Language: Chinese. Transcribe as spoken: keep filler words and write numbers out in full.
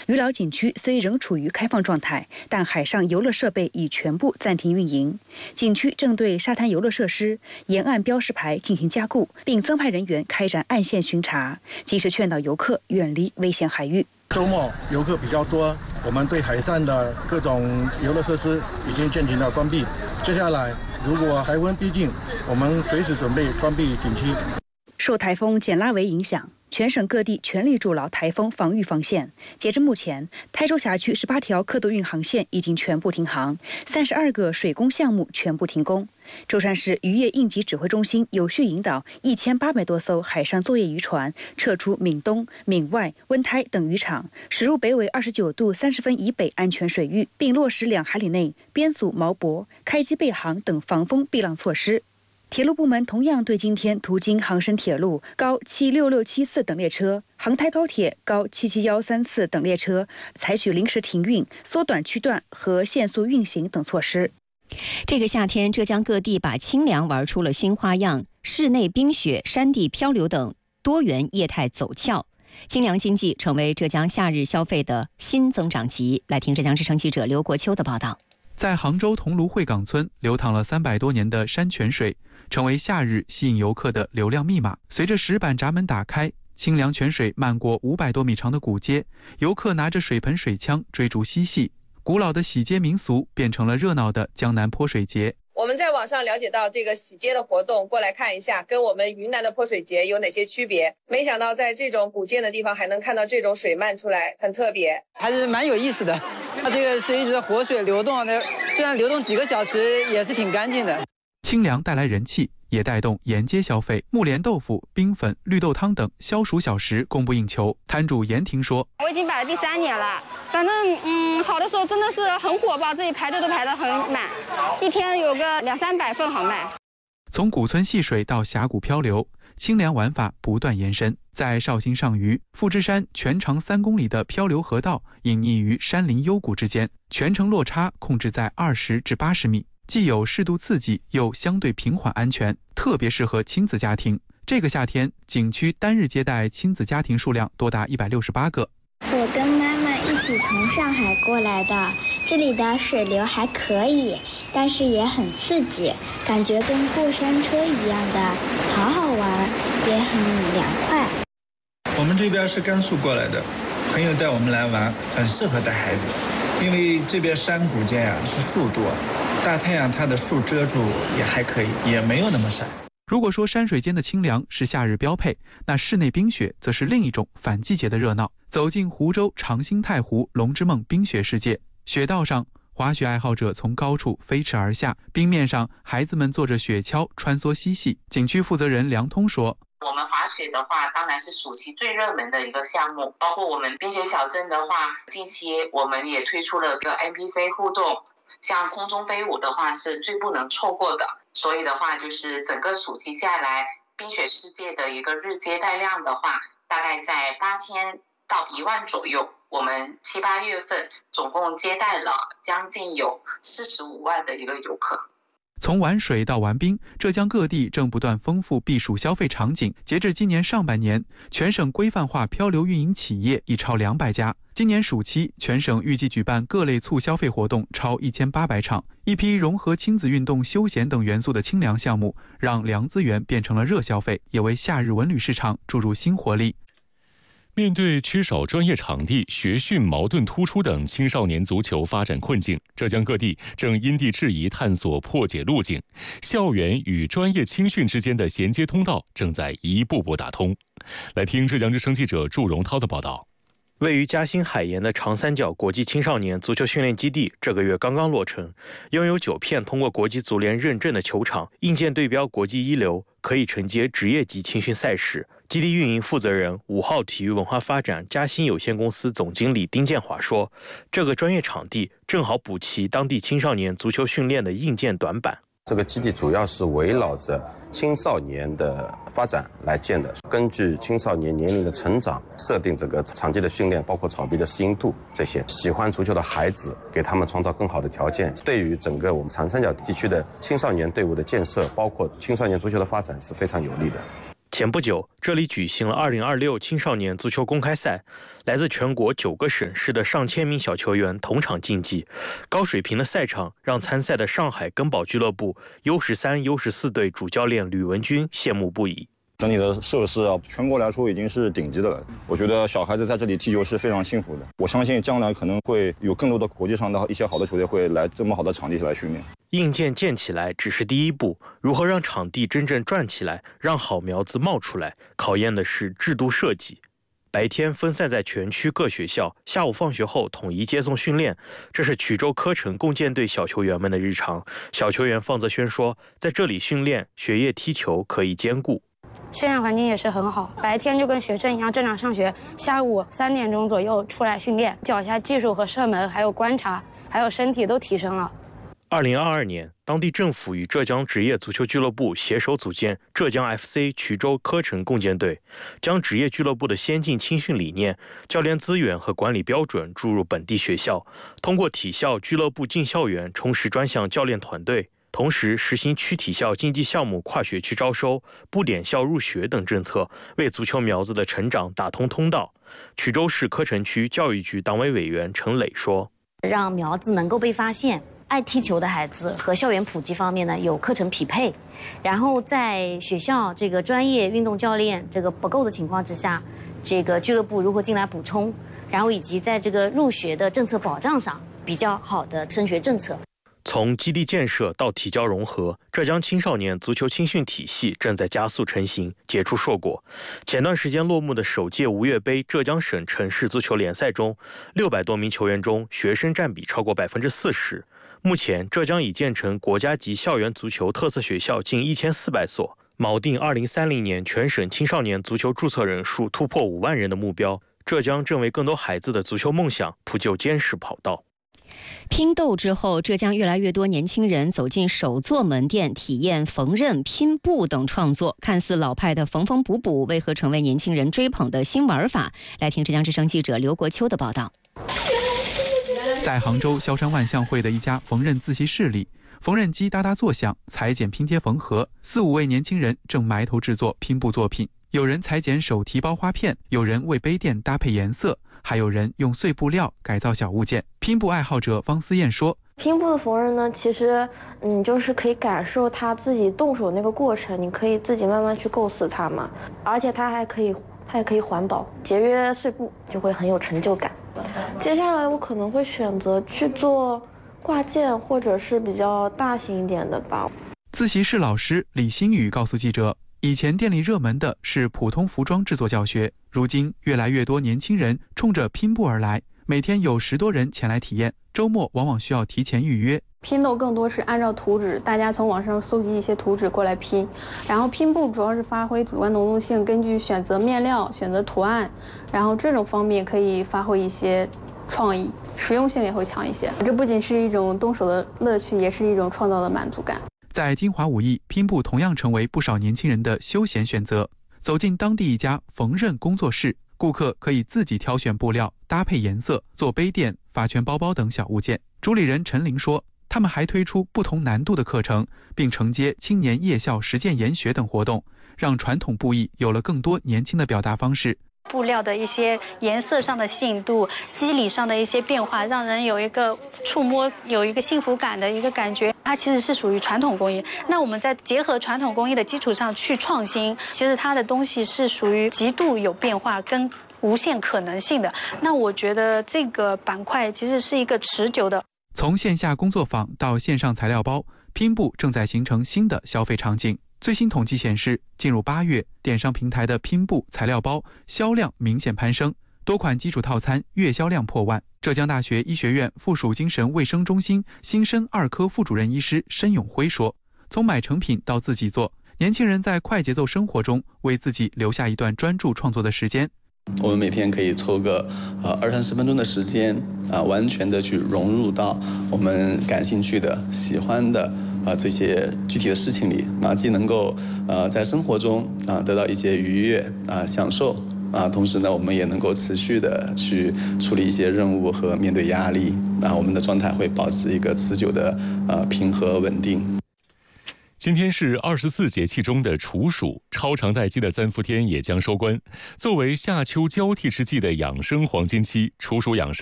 渔老景区虽仍处于开放状态，但海上游乐设备已全部暂停运营。景区正对沙滩游乐设施、沿岸标识牌进行加固，并增派人员开展岸线巡查，及时劝导游客远离危险海域。 周末游客比较多，我们对海上的各种游乐设施已经进行了关闭。接下来，如果海温逼近，我们随时准备关闭景区。 受台风简拉维影响，全省各地全力筑牢台风防御防线。截至目前，台州辖区十八条客渡运航线已经全部停航，三十二个水工项目全部停工。舟山市渔业应急指挥中心有序引导一千八百多艘海上作业渔船撤出闽东、闽外、温台等渔场，驶入北纬二十九度三十分以北安全水域，并落实两海里内编组锚泊、开机备航等防风避浪措施。铁路部门同样对今天途经杭深铁路高七六六七四等列车、杭台高铁高七七一三四等列车采取临时停运、缩短区段和限速运行等措施。 这个夏天，浙江各地把清凉玩出了新花样，室内冰雪、山地漂流等多元业态走俏，清凉经济成为浙江夏日消费的新增长极。来听浙江之声记者刘国秋的报道。 在杭州桐庐汇港村流淌了三百多年的山泉水，成为夏日吸引游客的流量密码。随着石板闸门打开，清凉泉水漫过五百多米长的古街，游客拿着水盆水枪追逐嬉戏，古老的洗街民俗变成了热闹的江南泼水节。 我们在网上了解到这个洗街的活动，过来看一下，跟我们云南的泼水节有哪些区别。没想到在这种古建的地方还能看到这种水漫出来，很特别， 还是蛮有意思的。它这个是一直活水流动的，虽然流动几个小时，也是挺干净的。 清凉带来人气，也带动沿街消费。木莲豆腐、冰粉、绿豆汤等消暑小食供不应求。摊主严婷说：“ 我已经摆了第三年了，反正嗯，好的时候真的是很火爆，这里排队都排得很满，一天有个两三百份好卖。” 从古村戏水到峡谷漂流，清凉玩法不断延伸。在绍兴上虞，富芝山全长三公里的漂流河道隐匿于山林幽谷之间，全程落差控制在二十至八十米。既有适度刺激，又相对平缓安全，特别适合亲子家庭。这个夏天，景区单日接待亲子家庭数量多达一百六十八个。 我跟妈妈一起从上海过来的，这里的水流还可以，但是也很刺激，感觉跟过山车一样的，好好玩，也很凉快。 我们这边是甘肃过来的，朋友带我们来玩，很适合带孩子，因为这边山谷间呀是树多。大太阳它的树遮住也还可以，也没有那么晒。 如果说山水间的清凉是夏日标配，那室内冰雪则是另一种反季节的热闹。走进湖州长兴太湖龙之梦冰雪世界，雪道上滑雪爱好者从高处飞驰而下，冰面上孩子们坐着雪橇穿梭嬉戏。景区负责人梁通说：“ 我们滑雪的话，当然是暑期最热门的一个项目。包括我们冰雪小镇的话，近期我们也推出了一个 N P C 互动。”像空中飞舞的话是最不能错过的，所以的话就是整个暑期下来，冰雪世界的一个日接待量的话，大概在八千到一万左右。我们七八月份总共接待了将近有四十五万的一个游客。 从玩水到玩冰，浙江各地正不断丰富避暑消费场景。截至今年上半年，全省规范化漂流运营企业已超两百家。今年暑期，全省预计举办各类促消费活动超一千八百场。一批融合亲子运动、休闲等元素的清凉项目，让凉资源变成了热消费，也为夏日文旅市场注入新活力。 面对缺少专业场地、学训矛盾突出等青少年足球发展困境，浙江各地正因地制宜探索破解路径，校园与专业青训之间的衔接通道正在一步步打通。来听浙江之声记者祝荣涛的报道。 位于嘉兴海盐的长三角国际青少年足球训练基地这个月刚刚落成，拥有九片通过国际足联认证的球场，硬件对标国际一流，可以承接职业级青训赛事。基地运营负责人五号体育文化发展嘉兴有限公司总经理丁建华说，这个专业场地正好补齐当地青少年足球训练的硬件短板。 这个基地主要是围绕着青少年的发展来建的，根据青少年年龄的成长，设定这个场地的训练，包括草地的适应度这些。喜欢足球的孩子，给他们创造更好的条件，对于整个我们长三角地区的青少年队伍的建设，包括青少年足球的发展是非常有利的。 前不久，这里举行了二零二六青少年足球公开赛，来自全国九个省市的上千名小球员同场竞技。高水平的赛场让参赛的上海根宝俱乐部 U 十三、U 十四队主教练吕文君羡慕不已。 整体的设施啊，全国来说已经是顶级的了。我觉得小孩子在这里踢球是非常幸福的。我相信将来可能会有更多的国际上的一些好的球队会来这么好的场地来训练。 硬件建起来只是第一步，如何让场地真正转起来，让好苗子冒出来，考验的是制度设计。白天分散在全区各学校，下午放学后统一接送训练，这是衢州科城共建队小球员们的日常。小球员方泽轩说，在这里训练，学业踢球可以兼顾。 训练环境也是很好，白天就跟学生一样正常上学，下午三点钟左右出来训练，脚下技术和射门，还有观察，还有身体都提升了。 二零二二年，当地政府与浙江职业足球俱乐部携手组建浙江 F C 衢州科城共建队，将职业俱乐部的先进青训理念、教练资源和管理标准注入本地学校，通过体校俱乐部进校园充实专项教练团队。同时实行区体校竞技项目跨学区招收、不点校入学等政策，为足球苗子的成长打通通道。衢州市柯城区教育局党委委员陈磊说：“ 让苗子能够被发现，爱踢球的孩子和校园普及方面呢有课程匹配，然后在学校这个专业运动教练这个不够的情况之下，这个俱乐部如何进来补充，然后以及在这个入学的政策保障上比较好的升学政策。” 从基地建设到体教融合，浙江青少年足球青训体系正在加速成型，结出硕果。前段时间落幕的首届吴越杯浙江省城市足球联赛中，六百多名球员中，学生占比超过百分之四十。目前，浙江已建成国家级校园足球特色学校近一千四百所，锚定二零三零年全省青少年足球注册人数突破五万人的目标。浙江正为更多孩子的足球梦想铺就坚实跑道。 拼豆之后，浙江越来越多年轻人走进手作门店，体验缝纫、拼布等创作。看似老派的缝缝补补，为何成为年轻人追捧的新玩法？来听浙江之声记者刘国秋的报道。 在杭州萧山万象汇的一家缝纫自习室里，缝纫机哒哒作响，裁剪拼贴缝合，四五位年轻人正埋头制作拼布作品。有人裁剪手提包花片，有人为杯垫搭配颜色，还有人用碎布料改造小物件。拼布爱好者方思燕说：“ 拼布的缝纫呢，其实你就是可以感受他自己动手那个过程，你可以自己慢慢去构思它嘛。而且它还可以，它也可以环保，节约碎布，就会很有成就感。接下来我可能会选择去做挂件，或者是比较大型一点的吧。” 自习室老师李新宇告诉记者，以前店里热门的是普通服装制作教学，如今越来越多年轻人冲着拼布而来，每天有十多人前来体验，周末往往需要提前预约。 拼豆更多是按照图纸，大家从网上搜集一些图纸过来拼，然后拼布主要是发挥主观能动性，根据选择面料、选择图案，然后这种方面可以发挥一些创意，实用性也会强一些。这不仅是一种动手的乐趣，也是一种创造的满足感。 在金华武艺，拼布同样成为不少年轻人的休闲选择。走进当地一家缝纫工作室，顾客可以自己挑选布料、搭配颜色、做杯垫、发圈包包等小物件。主理人陈玲说，他们还推出不同难度的课程，并承接青年夜校实践研学等活动，让传统布艺有了更多年轻的表达方式。 布料的一些颜色上的信度、肌理上的一些变化，让人有一个触摸、有一个幸福感的一个感觉。它其实是属于传统工艺，那我们在结合传统工艺的基础上去创新，其实它的东西是属于极度有变化跟无限可能性的。那我觉得这个板块其实是一个持久的。 从线下工作坊到线上材料包，拼布正在形成新的消费场景。最新统计显示，进入八月，电商平台的拼布材料包销量明显攀升，多款基础套餐月销量破万。浙江大学医学院附属精神卫生中心新生二科副主任医师申永辉说，从买成品到自己做，年轻人在快节奏生活中为自己留下一段专注创作的时间。 我们每天可以抽个呃二三十分钟的时间啊、呃，完全的去融入到我们感兴趣的、喜欢的啊、呃、这些具体的事情里啊，既能够呃在生活中啊、呃、得到一些愉悦啊、呃、享受啊，同时呢，我们也能够持续的去处理一些任务和面对压力啊，我们的状态会保持一个持久的呃平和稳定。 今天是二十四节气中的处暑，超长待机的三伏天也将收官。作为夏秋交替之际的养生黄金期，处暑养生